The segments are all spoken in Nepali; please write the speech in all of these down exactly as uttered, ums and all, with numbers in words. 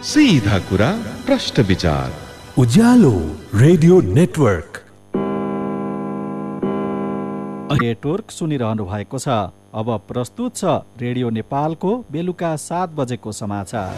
सीधा कुरा प्रश्न विचार। उज्यालो रेडियो नेटवर्क नेटवर्क सुनिरहनु भएको छ। अब प्रस्तुत छ रेडियो नेपालको बेलुका सात बजेको समाचार।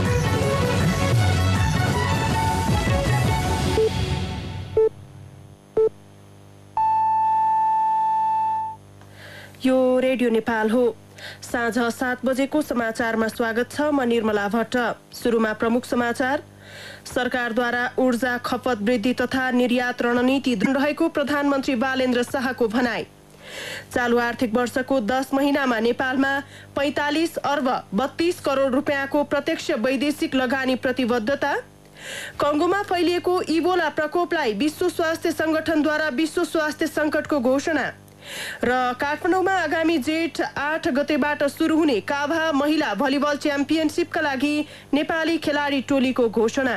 यो रेडियो नेपाल हो। साँझ सात बजेको समाचारमा स्वागत छ। म निर्मला भट्ट। सुरुमा प्रमुख समाचार। सरकारद्वारा ऊर्जा खपत वृद्धि तथा निर्यात रणनीति रहेको प्रधानमन्त्री बालेन्द्र शाहको भनाई। चालु आर्थिक वर्षको दस महिनामा नेपालमा पैंतालिस अर्ब बत्तीस करोड रुपियाँको प्रत्यक्ष वैदेशिक लगानी प्रतिबद्धता। कंगोमा फैलिएको इबोला प्रकोपलाई विश्व स्वास्थ्य संगठनद्वारा विश्व स्वास्थ्य संकटको घोषणा। र काठमाडौँमा आगामी जेठ आठ गतेबाट सुरु हुने काभा महिला भलिबल च्याम्पियनशिपका लागि नेपाली खेलाडी टोलीको घोषणा।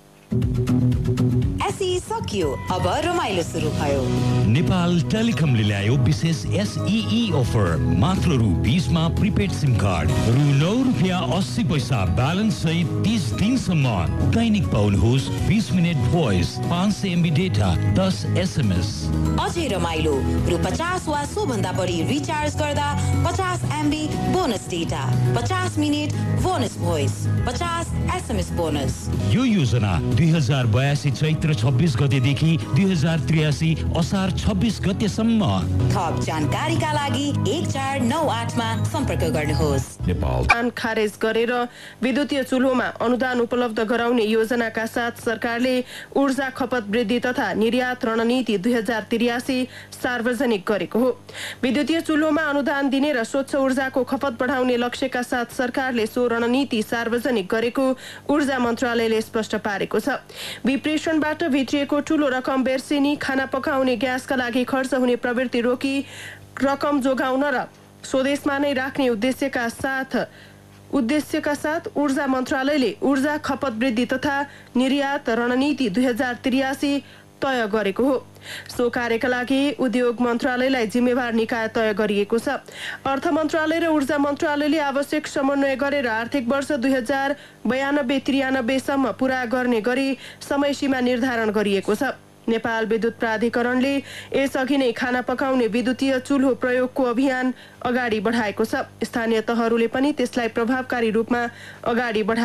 एसई सकियो, अब रमाइलो सुरु भयो। नेपाल टेलिकमले ल्यायो विशेष एसई अफर। मात्र रु बीसमा प्रिपेड सिम कार्ड, रु नौ रुपियाँ अस्सी पैसा ब्यालेन्स सहित तीस दिनसम्म दैनिक पाउनुहोस् बीस मिनट भोइस, पाँच सय एमबी डेटा, दस एसएमएस। अझै रमाइलो, रु पचास वा सोभन्दा बढी रिचार्ज गर्दा पचास एमबी बोनस डेटा, पचास मिनट बोनस भोइस, पचास एसएमएस बोनस। यो योजना दुई हजार बयासी चैत्र छब्बीस गतेदेखि दुई हजार त्रियासी असार छब्बीस गतेसम्म। थप जानकारीका लागि एक चार नौ आठमा सम्पर्क गर्नुहोस्। अनुदान खारेज गरेर विद्युतीय चुल्होमा अनुदान उपलब्ध गराउने योजनाका साथ सरकारले ऊर्जा खपत वृद्धि तथा निर्यात रणनीति दुई हजार त्रियासी सार्वजनिक गरेको हो। विद्युतीय चुल्होमा अनुदान दिने र स्वच्छ ऊर्जाको खपत बढाउने लक्ष्यका साथ सरकारले सो रणनीति सार्वजनिक गरेको ऊर्जा मन्त्रालयले स्पष्ट पारेको छ। विप्रेषणबाट भित्रिएको ठूलो रकम बेर्सिनी खाना पकाउने ग्यासका लागि खर्च हुने प्रवृत्ति रोकी रकम जोगाउन र स्वदेशमा नै राख्ने उद्देश्यका साथ उद्देश्यका साथ ऊर्जा मन्त्रालयले ऊर्जा खपत वृद्धि तथा निर्यात रणनीति दुई हजार त्रियासी तय गरेको हो। सो कार्यका लागि उद्योग मन्त्रालयलाई जिम्मेवार निकाय तय गरिएको छ। अर्थ मन्त्रालय र ऊर्जा मन्त्रालयले आवश्यक समन्वय गरेर आर्थिक वर्ष दुई हजार बयानब्बे त्रियानब्बेसम्म पूरा गर्ने गरी समयसीमा निर्धारण गरिएको छ। नेपाल विद्युत प्राधिकरणले यसअघि नै खाना पकाउने विद्युतीय चुल्हो प्रयोगको अभियान अगाडि बढाएको छ। स्थानीय तहहरूले पनि त्यसलाई प्रभावकारी रूपमा अगाडि बढाए